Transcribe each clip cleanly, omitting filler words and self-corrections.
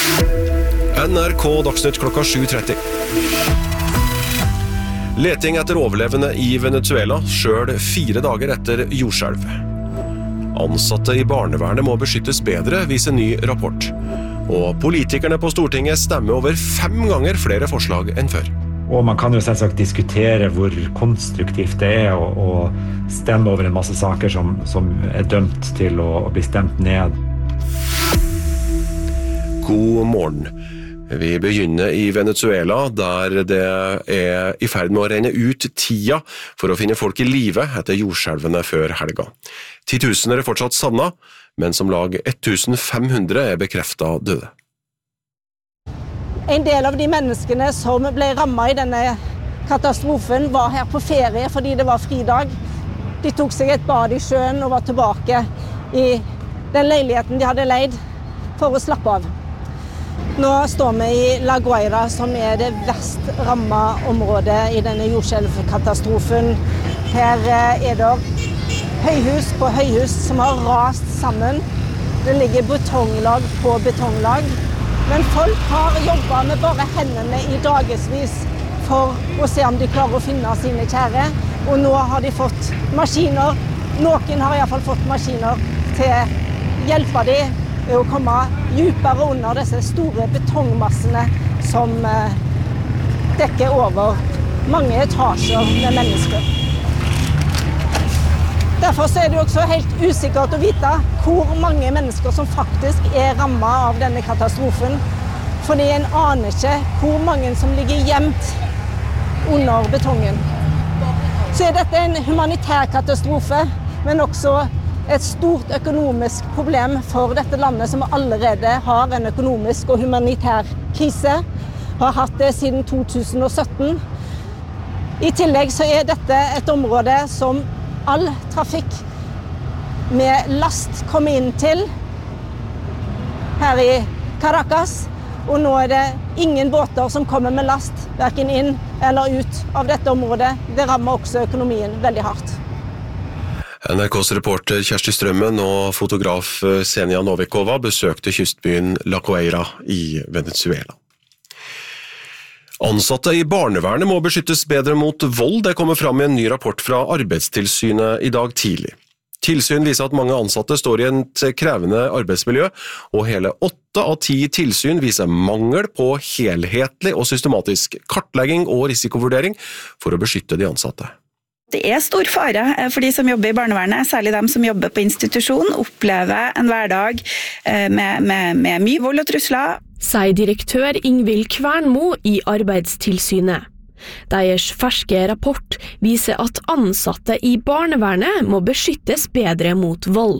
NRK Dagsnytt klokka 7:30. Leting etter overlevende i Venezuela, selv 4 dager etter jordskjelv. Ansatte i barnevernet må beskyttes bedre, viser ny rapport. Og politikerne på Stortinget stemmer over 5 ganger flere forslag enn før. Og man kan jo selvsagt diskutere hvor konstruktivt det å stemme over en masse saker som dømt til å bli stemt ned. God morgen. Vi begynner i Venezuela, der det i ferd med å renne ut tida for å finne folk i live etter jordskjelvene før helga. 10 000 fortsatt savnet, men som lag 1500 bekreftet døde. En del av de menneskene som ble rammet i denne katastrofen var her på ferie fordi det var fridag. De tok seg et bad i sjøen og var tilbake i den leiligheten de hadde leid for å slappe av. Nå står vi i La Guaira, som det verst rammet området i denne jordskjelvkatastrofen. Her det høyhus på høyhus som har rast sammen. Det ligger betonglag på betonglag. Men folk har jobbet med bare hendene i dagesvis for å se om de klarer å finne sine kjære. Og nå har de fått maskiner. Noen har i hvert fall fått maskiner til å hjelpe dem å komme djupere under disse store betongmassene som dekker over mange etasjer med mennesker. Derfor er det også helt usikkert å vite hvor mange mennesker som faktisk rammet av denne katastrofen. Fordi en aner ikke hvor mange som ligger gjemt under betongen. Så dette en humanitær katastrofe, men også et stort økonomisk problem for dette landet som allerede har en økonomisk og humanitær krise. Har hatt det siden 2017. I tillegg så dette et område som all trafikk med last kommer inn til her i Caracas. Og nå det ingen båter som kommer med last, hverken inn eller ut av dette området. Det rammer også økonomien veldig hardt. NRKs reporter Kjersti Strømmen og fotograf Senja Novikova besøkte kystbyen La Guaira i Venezuela. Ansatte i barnevernet må beskyttes bedre mot vold. Det kommer fram i en ny rapport fra Arbeidstilsynet i dag tidlig. Tilsyn viser at mange ansatte står i et krevende arbeidsmiljø, og hele 8 av 10 tilsyn viser mangel på helhetlig og systematisk kartlegging og risikovurdering for å beskytte de ansatte. Det stor fare for de som jobber i barnevernet, særlig de som jobber på institusjon, opplever en hverdag med mye vold og trusler. Sier direktør Ingvild Kvernmo i Arbeidstilsynet. Deres ferske rapport viser at ansatte i barnevernet må beskyttes bedre mot vold.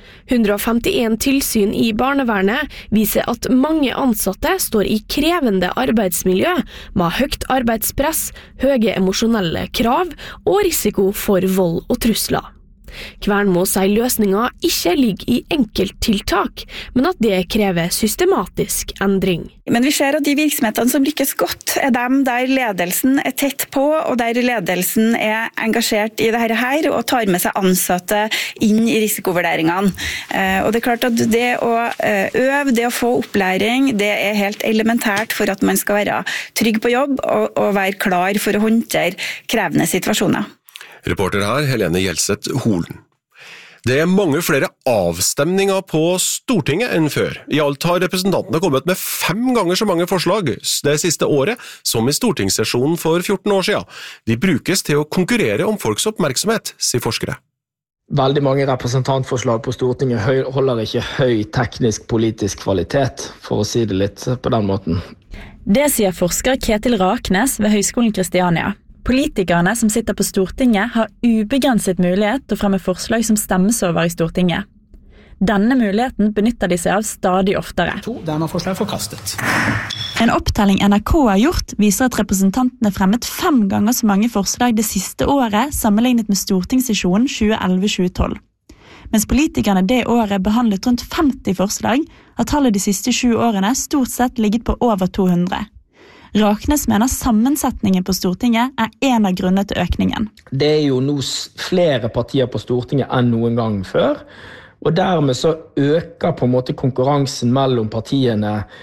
151 tilsyn i barnevernet viser at mange ansatte står i krevende arbeidsmiljø med høyt arbeidspress, høye emosjonelle krav og risiko for vold og trusler. Kvernmo sier løsningen ikke ligger i enkelttiltak, men at det krever systematisk endring. Men vi ser at de virksomhetene som lykkes godt dem der ledelsen tett på, og der ledelsen engasjert i dette her, og tar med seg ansatte inn i risikovurderingene. Og det klart at det å øve, det å få opplæring, det helt elementært for at man skal være trygg på jobb og være klar for å håndtere krevende situasjoner. Reporter her, Helene Gjelseth Holen. Det mange flere avstemninger på Stortinget enn før. I alt har representantene kommet med 5 ganger så mange forslag det siste året som i stortingssesjonen for 14 år siden. De brukes til å konkurrere om folks oppmerksomhet, sier forskere. Veldig mange representantforslag på Stortinget holder ikke høy teknisk politisk kvalitet, for å si det litt på den måten. Det sier forsker Ketil Raknes ved Høgskolen Kristiania. Politikerne som sitter på Stortinget har ubegrenset mulighet til å fremme forslag som stemmes over i Stortinget. Denne muligheten benytter de seg av stadig oftere. Dermed forslag forkastet. En opptelling NRK har gjort viser at representantene fremmet 5 ganger så mange forslag det siste året sammenlignet med stortingssesjonen 2011-2012. Mens politikerne det året behandlet rundt 50 forslag, har tallet de siste 7 årene stort sett ligget på over 200. Raknes mener sammensetningen på Stortinget en av grunnene til økningen. Det jo nå flere partier på Stortinget enn noen gang før, og dermed så øker på en måte konkurransen mellom partiene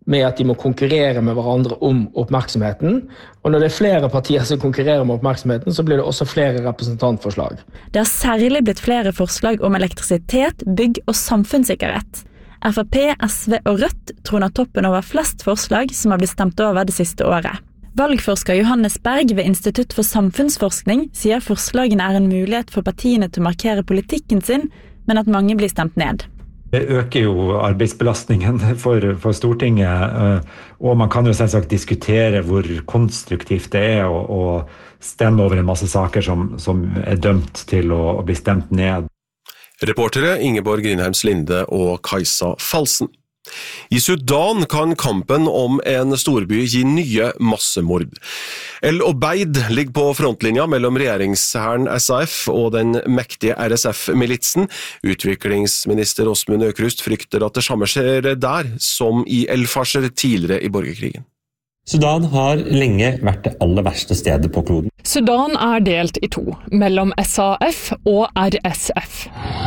med at de må konkurrere med hverandre om oppmerksomheten. Og når det flere partier som konkurrerer om oppmerksomheten, så blir det også flere representantforslag. Det har særlig blitt flere forslag om elektrisitet, bygg og samfunnssikkerhet. Frp, SV og Rødt troner toppen over flest forslag som har blitt stemt over det siste året. Valgforsker Johannes Berg ved Institutt for samfunnsforskning sier forslagene en mulighet for partiene til å markere politikken sin, men at mange blir stemt ned. Det øker jo arbeidsbelastningen for Stortinget, og man kan jo selvsagt diskutere hvor konstruktivt det å stemme over en masse saker som dømt til å bli stemt ned. Reportere Ingeborg Grindheims Linde og Kajsa Falsen. I Sudan kan kampen om en storby gi nye massemord. El Obeid ligger på frontlinja mellom regjeringshæren SAF og den mektige RSF-militsen. Utviklingsminister Åsmund Aukrust frykter at det samme skjer der som i El Fasher tidligere i borgerkrigen. Sudan har lenge vært det aller verste stedet på kloden. Sudan delt i to, mellom SAF og RSF.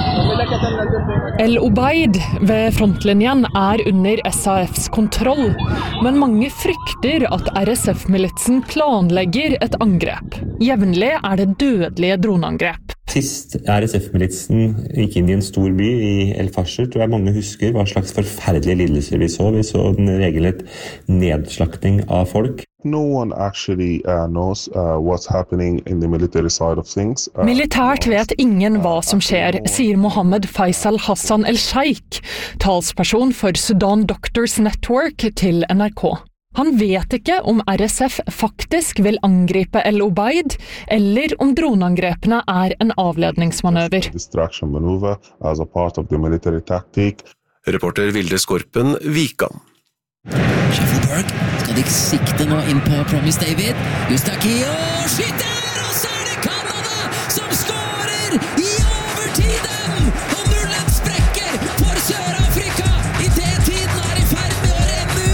El Obeid ved frontlinjen under SAFs kontroll, men mange frykter at RSF-militsen planlegger et angrep. Jevnlig det dødelige droneangrep. Sist RSF-militsen gikk inn i en stor by i El Fasher, tror jeg mange husker hva slags forferdelige lidelser vi så. Vi så en regelrett nedslakting av folk. No one actually knows what's happening in the military side of things. Militært vet ingen hva som skjer, sier Mohammed Faisal Hassan El-Sheikh, talsperson for Sudan Doctors Network til NRK. Han vet ikke om RSF faktisk vil angripe El Obeid, eller om droneangrepene en avledningsmanøver. Distraction maneuver as a part of the military tactic. Reporter Vilde Skorpen, Vikan. Schaffelberg skal de sikte nå inn på Promise David. Justaki og skytter, og så det Canada som skårer i overtiden! Og nullen sprekker for Sør-Afrika. Idé-tiden i ferd med å renne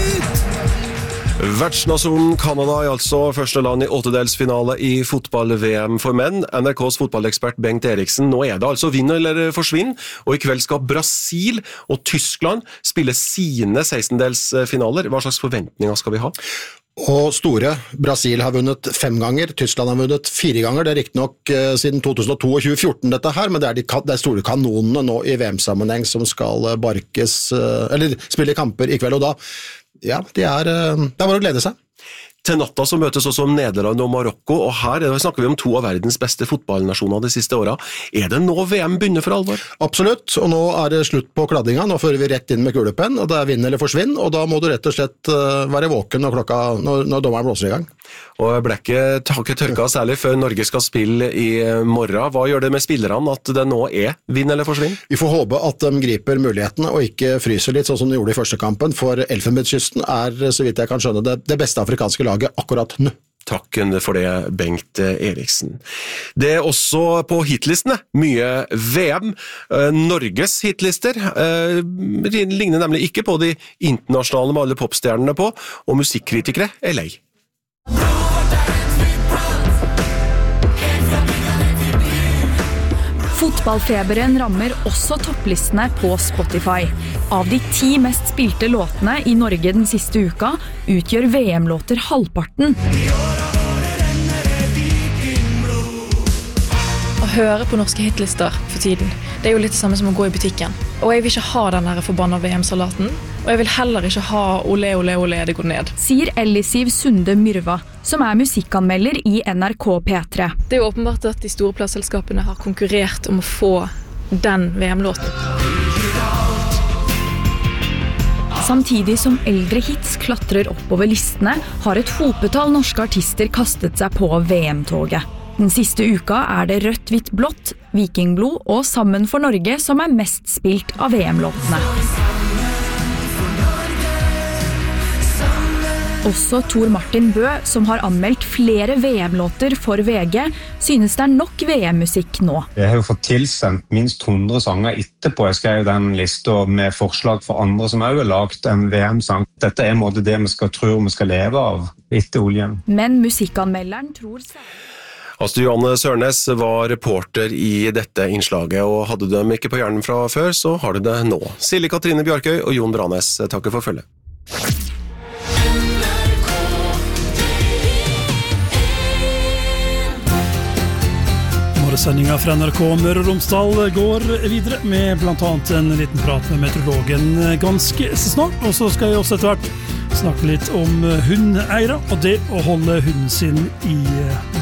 ut! Vertsnasjonen Canada altså første land i åttedelsfinale i fotball-VM for menn. NRKs fotballekspert Bengt Eriksen, nå det altså vinn eller forsvinn, og i kveld skal Brasil og Tyskland spille sine 16-delsfinaler. Hva slags forventninger skal vi ha? Og store. Brasil har vunnet 5 ganger, Tyskland har vunnet 4 ganger. Det riktig nok siden 2002 og 2014 dette her, men det de store kanonene nå i VM-sammenheng som skal eller spille kamper i kveld, og da ja, det bare å glede seg. Til natta så møtes også Nederland og Marokko, og her snakker vi om 2 av verdens beste fotballnasjoner de siste årene. Det nå VM begynner for alvor? Absolutt, og nå det slutt på kladdinga. Nå fører vi rett inn med kulepenn, og det vinn eller forsvinn, og da må du rett og slett være våken når dommeren blåser i gang. Og blekket har ikke tørka særlig før Norge skal spille i morgen. Hva gjør det med spillerne at det nå vinn eller forsvinn? Vi får håpe at de griper mulighetene og ikke fryser litt, sånn som de gjorde i første kampen, for Elfenbenskysten så vidt jeg kan skjønne, det beste afrikanske laget akkurat nå. Takken for det, Bengt Eriksen. Det også på hitlistene, mye VM. Norges hitlister ligner nemlig ikke på de internasjonale med alle popstjernene på, og musikkritikere lei. Fotballfeberen rammer også topplistene på Spotify. Av de 10 mest spilte låtene i Norge den siste uka, utgjør VM-låter halvparten. Å høre på norske hitlister for tiden, det jo litt det samme som å gå i butikken. Og jeg vil ikke ha den her forbanna VM-salaten, og jeg vil heller ikke ha ole, ole, ole, det går ned. Sier Ellisiv Sunde Myrva, som musikkanmelder i NRK P3. Det jo åpenbart at de store plassselskapene har konkurrert om å få den VM-låten. Samtidig som eldre hits klatrer oppover listene, har et hopetall norske artister kastet seg på VM-toget. Den siste uka det rødt, hvitt, blått, Vikingblod og Sammen for Norge som mest spilt av VM-låtene. Også Tor Martin Bø, som har anmeldt flere VM-låter for VG, synes det nok VM-musikk nå. Jeg har jo fått tilsendt minst 100 sanger etterpå. Jeg skrev den listen med forslag for andre som også har lagt en VM-sang. Dette en måte det vi skal tro vi skal leve av etter oljen. Men musikkanmelderen tror seg... Astrid Johanne Sørnes var reporter i dette innslaget, og hadde de ikke på hjernen fra før, så har du det nå. Silje Katrine Bjarkøy og Jon Branes takker for følget. Sendingen fra NRK Møre og Romsdal går videre med blant annet en liten prat med meteorologen ganske snart, og så skal jeg også etter hvert snakke litt om hundeeiere og det å holde hunden sin i